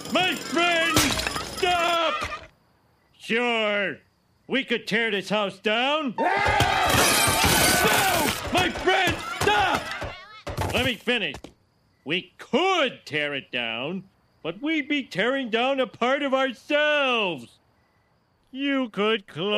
My friend, stop! Sure, we could tear this house down. No! My friend, stop! Let me finish. We could tear it down, but we'd be tearing down a part of ourselves. You could close